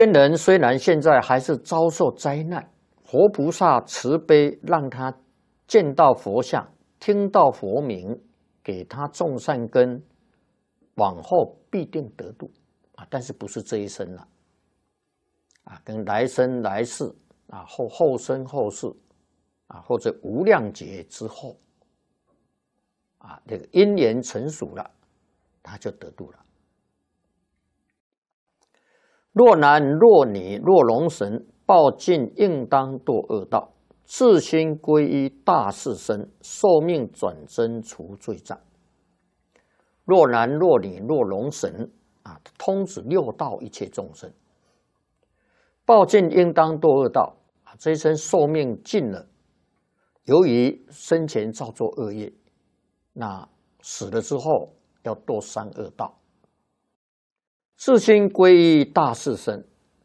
天人虽然现在还是遭受灾难，活菩萨慈悲，让他见到佛像，听到佛名，给他种善根，往后必定得度啊！但是不是这一生了啊？跟来生来世啊，后生后世啊，或者无量劫之后啊，这个因缘成熟了，他就得度了。若男若女若龙神，报尽应当堕恶道，自心归依大士身，寿命转增除罪障。若男若女若龙神啊，通指六道一切众生。报尽应当堕恶道啊，这一生寿命尽了，由于生前造作恶业，那死了之后要堕三恶道。自心归依大士身，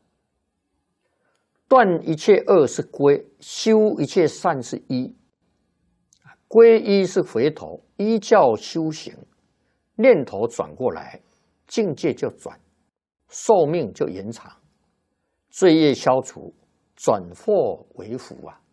断一切恶是归，修一切善是依。归依是回头，依教修行，念头转过来，境界就转，寿命就延长，罪业消除，转祸为福啊！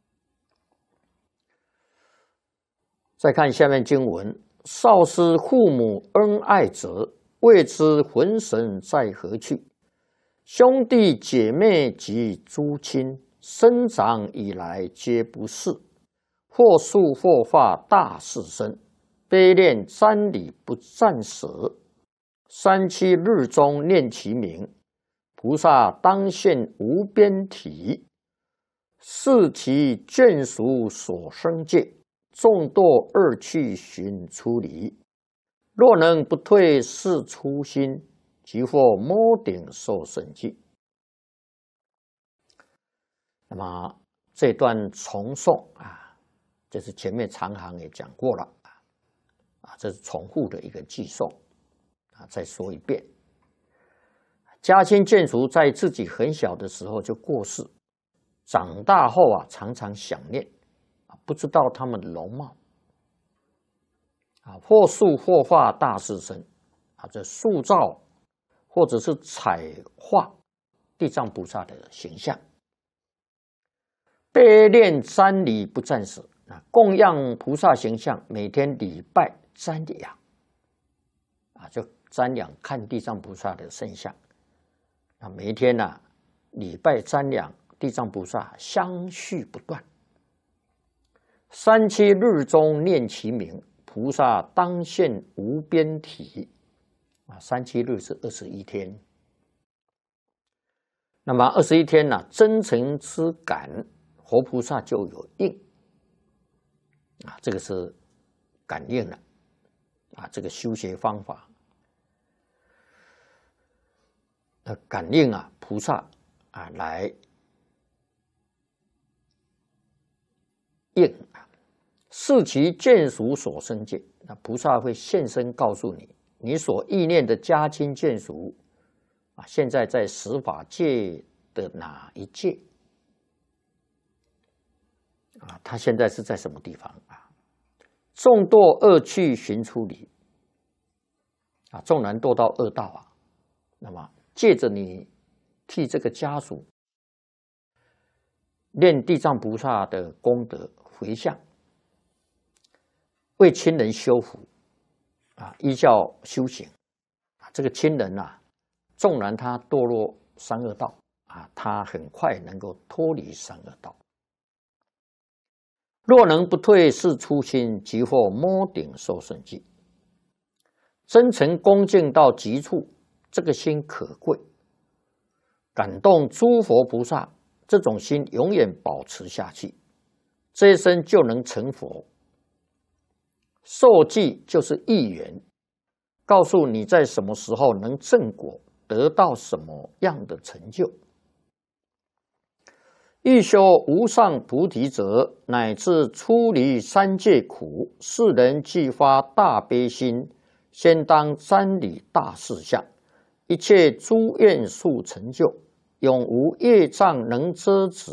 再看下面经文：少师父母恩爱者，未知魂神在何去？兄弟姐妹及诸亲，生长以来皆不是。或树或发大士身，悲念瞻礼不暂舍。37日中念其名，菩萨当现无边体。视其眷属所生界，众堕恶趣寻出离。若能不退是初心，即获摸顶受生记。那么这段重诵啊，就是前面长行也讲过了啊，这是重复的一个寄诵啊，再说一遍。家亲眷属在自己很小的时候就过世，长大后啊，常常想念啊，不知道他们的容貌。或塑或画大士身啊，这塑造或者是彩画地藏菩萨的形象。悲念瞻礼不暂舍啊，供养菩萨形象，每天礼拜瞻仰啊，就瞻仰看地藏菩萨的圣像啊，每一天呢，礼拜瞻仰地藏菩萨，相续不断。37日中念其名，菩萨当现无边体啊，37日是21天。那么21天呢，真诚之感，活菩萨就有应啊，这个是感应了啊，这个修学方法感应啊，菩萨啊来应啊。视其眷属所生界，那菩萨会现身告诉你，你所意念的家亲眷属啊，现在在十法界的哪一界啊？他现在是在什么地方啊？众堕恶趣寻出离啊，纵然堕到恶道啊，那么借着你替这个家属念地藏菩萨的功德回向，为亲人修福啊，依教修行啊，这个亲人啊，纵然他堕落三恶道啊，他很快能够脱离三恶道。若能不退是初心，即获摸顶受生记。真诚恭敬到极处，这个心可贵，感动诸佛菩萨，这种心永远保持下去，这一生就能成佛。受记就是意缘，告诉你在什么时候能正果，得到什么样的成就。欲修无上菩提者，乃至出离三界苦，世人既发大悲心，先当瞻礼大士相，一切诸愿速成就，永无业障能遮止。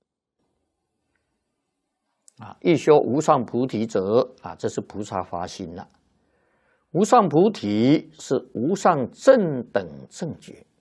啊，欲修无上菩提者啊，这是菩萨发心了。无上菩提是无上正等正觉